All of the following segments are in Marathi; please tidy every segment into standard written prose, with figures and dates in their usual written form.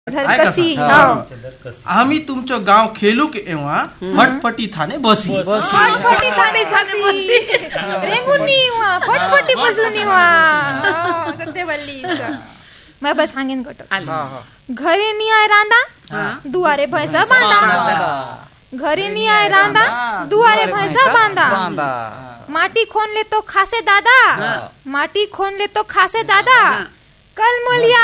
धरकसी आम्ही तुमचो गाव खेलूक एव्हा फटफटी थाने बसी फटफटी थाने बसी रेंगुनी हुआ फटफटी बसूनी हुआ सत्य बल्ली मैं बस सांगेन कटो घरे नहीं आए रांदा दुआरे भैंसा बांधा घरे नहीं आए रांदा दुआरे भैंसा बांधा माटी खोन ले तो खासे दादा माटी खोन ले तो खासे दादा कल मोलिया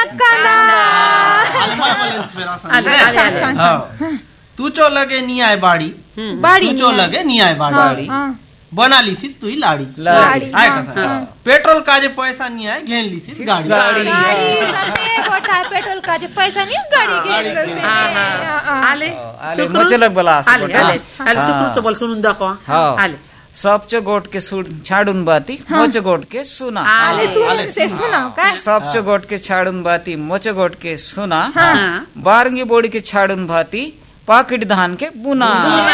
काना तू चो लगे नहीं आए बाड़ी तू चो लगे नहीं आए बाड़ी बना लीसीस तू ही लाड़ी आए कसा पेट्रोल का जे पैसा नहीं आए घेन लीसीस गाड़ी पेट्रोल का जे पैसा नहीं गाड़ी घेन आले मचलक बला आले सुकृत बोल सुनून दाखवा आले सबचे गोट के छाडून बाती मोचे गोट के सुना सबचे गोट के छाडून बाती मोचे गोट के सुना बारंगी बोड़ी के छाडून भाती पाकिट धान के बुना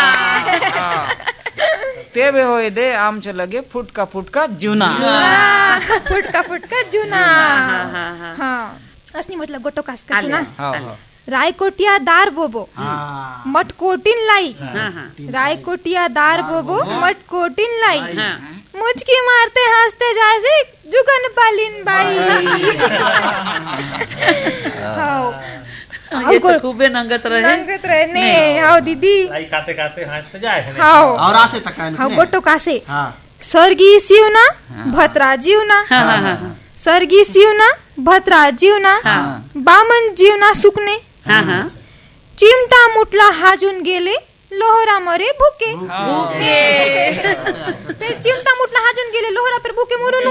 तेबे होए दे आमचे लगे फुटका जुना फुटका जुना असनी मतलब गोटो कास का सुना रायकोटिया दार बोबो मटकोटिन लाई रायकोटिया दार बोबो मटकोटिन लाई मुझकी मारते हंसते जाए जुगन पालिन बाई ये तो खूबे नंगत रहे ने हाउ दीदी खाते हंसते जाए हाउ और आसे तकान हाउ गोटो कासे सर्गी सिउना भत्रा जीवना सर्गी सिउना भत्रा जीवना बामन जीवना सुकने चिमटा मुटला हाजून गेले लोहरा मरे भूके फिर चिमटा मुटला हाजून गेले लोहरा फिर भूके मरून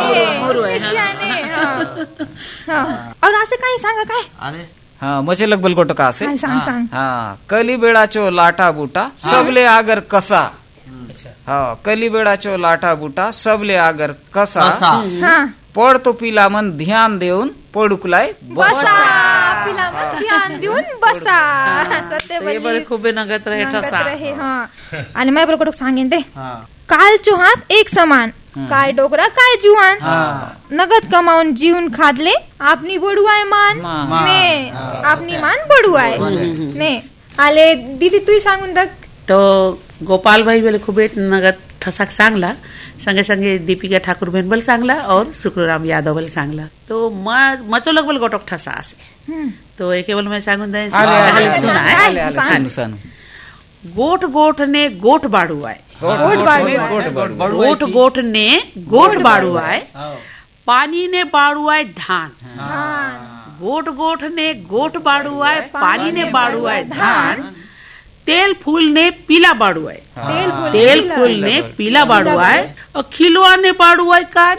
और असे काही सांगा काय मचे लगबल गोटो का असे कली बेडाचो लाटा बूटा सबले आगर कसा कली बेडाचो लाटा बूटा सबले आगर कसा पड तो पिला मन ध्यान देऊन पडुकलाय बसा पिला मन ध्यान देऊन बसा सत्य बरे खूबे नगत रहे ठसा आणि मैं बोल कोटक सांगेन ते काल चोहात एक समान काय डोकरा काय जुवान नगद कमाऊन जीवन खादले आपनी बडुआय मान ने आपनी मान बडुआय ने आले दीदी तू सांगून दक तो गोपाल भाई बोले खूबे नगद ठसाक सांगला संगे संगे दीपिका ठाकुर बहन बल सांगला और शुक्रराम यादव बल सांगला तो मचो लग बल गोटक ठसा असे तो एक केवल मैं सांगून दे गोट गोट ने गोट बाड़ू आए गोट ने गोट बाड़ू आए पानी ने बाड़ू आए धान गोट ने गोट बाड़ू आए पानी ने बाड़ू आए धान तेल फूल ने पीला बाड़ू आए तेल फूल ने पीला बाड़ू आए और खिलवा ने बाड़ू आए कान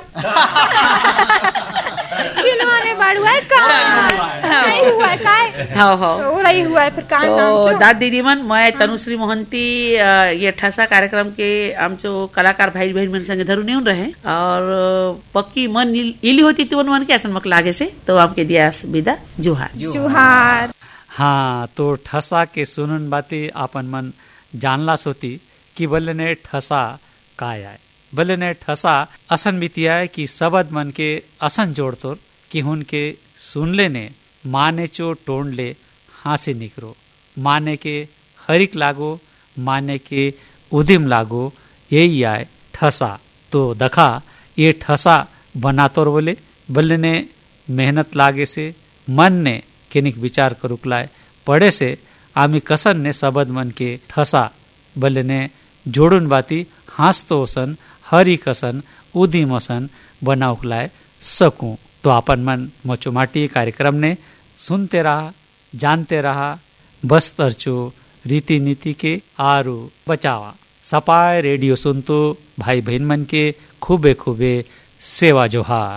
खिलवा ने बाड़ू आए कान नहीं हुआ काय हो रही हुआ है फिर कान तो दाद दीदी मन मैं तनुश्री मोहंती ये ठसा कार्यक्रम के आमचो कलाकार भाई बहन मन संगे धरून येऊन रहे और पक्की मन इली होती ती मन के असन मक लागे से तो आपके दिया विदा जुहार हाँ तो ठसा के सुनून बाती आपण मन जानलास होती कि बल्ले ठसा काय आहे बल्ले ठसा असन बीती आहे कि सबद मन के असन जोड़तोर कि हुनके सुनले ने माने चो टोंडले हासे निकरो माने के हरिक लागो माने के उदिम लागो यही आए ठसा तो दखा ये ठसा बनातोर बोले बल्ले ने मेहनत लागे से मन ने केनिक विचार करुकलाय पडे से आम्ही कसन ने सबद मन के ठसा बल्ले ने जोडून बाती हासतो असन हरी कसन उदीम असन बनाउकलाय सकूं तो अपन मन मचोमाटी कार्यक्रम ने सुनते रहा जानते रहा बस्तरचो रीति नीति के आरु बचावा सपाय रेडियो सुनतो भाई बहन मन के खूबे खूबे सेवा जोहार।